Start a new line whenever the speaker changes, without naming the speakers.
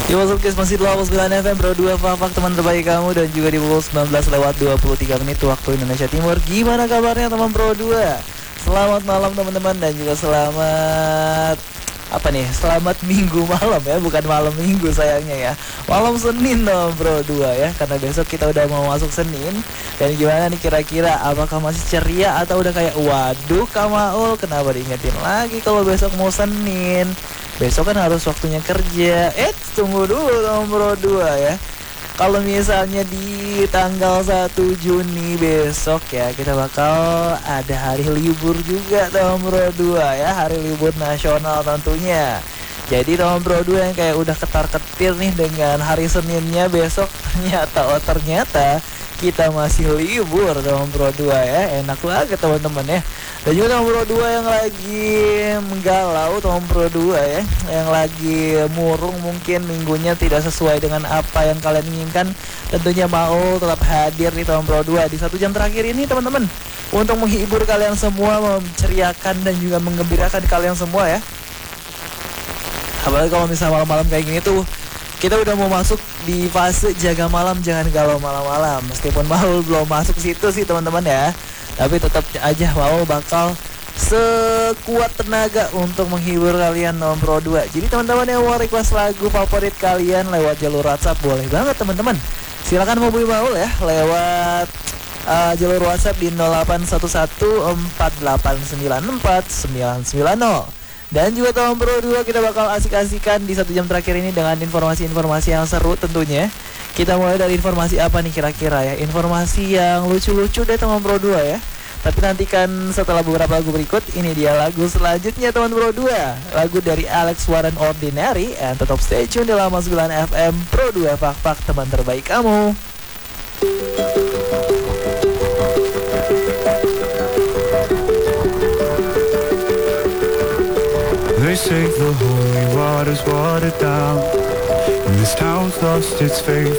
Di Podcast masih di 9 FM Pro 2 Fak teman terbaik kamu. Dan juga di pukul 19:23 waktu Indonesia Timur. Gimana kabarnya teman Pro 2? Selamat malam teman-teman. Dan juga selamat selamat minggu malam ya. Bukan malam minggu sayangnya ya. Malam Senin teman Pro 2 ya. Karena besok kita udah mau masuk Senin. Dan gimana nih kira-kira, apakah masih ceria atau udah kayak waduh Kamaul, kenapa diingetin lagi kalau besok mau Senin? Besok kan harus waktunya kerja. Tunggu dulu nomor 2 ya. Kalau misalnya di tanggal 1 Juni besok ya, kita bakal ada hari libur juga nomor 2 ya. Hari libur nasional tentunya. Jadi nomor 2 yang kayak udah ketar-ketir nih dengan hari Seninnya besok, ternyata kita masih libur nomor 2 ya. Enak banget teman-teman ya. Dan juga nomor 2 yang lagi menggalau nomor 2 ya, yang lagi murung mungkin minggunya tidak sesuai dengan apa yang kalian inginkan, tentunya mau tetap hadir di nomor 2 di 1 jam terakhir ini teman-teman, untuk menghibur kalian semua, menceriakan dan juga menggembirakan kalian semua ya. Apalagi kalau misalnya malam-malam kayak gini tuh, kita udah mau masuk di fase jaga malam jangan galau malam-malam. Meskipun Maul belum masuk situ sih teman-teman ya, tapi tetap aja Maul bakal sekuat tenaga untuk menghibur kalian nomor 2. Jadi teman-teman yang mau request lagu favorit kalian lewat jalur WhatsApp boleh banget teman-teman. Silakan hubungi Maul ya lewat jalur WhatsApp di 081148949990. Dan juga tahun Pro 2 kita bakal asik-asikan di 1 jam terakhir ini dengan informasi-informasi yang seru tentunya. Kita mulai dari informasi apa nih kira-kira ya? Informasi yang lucu-lucu deh teman Pro 2 ya. Tapi nantikan setelah beberapa lagu berikut. Ini dia lagu selanjutnya teman Pro 2. Lagu dari Alex Warren Ordinary. And tetap stay tune di 9 FM Pro 2 Fak teman terbaik kamu.
They say the holy water's watered down, and this town's lost its faith